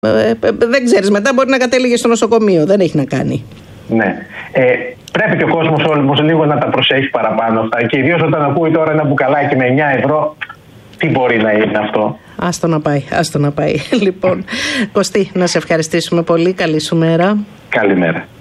δεν ξέρεις, μετά μπορεί να κατέληγε στο νοσοκομείο. Δεν έχει να κάνει. Ναι. Πρέπει και ο κόσμος όμως λίγο να τα προσέχει παραπάνω αυτά. Και ιδίως όταν ακούει τώρα ένα μπουκαλάκι με 9 ευρώ, τι μπορεί να είναι αυτό. Άστο να πάει. Λοιπόν, Κωστή, να σε ευχαριστήσουμε πολύ. Καλή σου μέρα. Καλημέρα.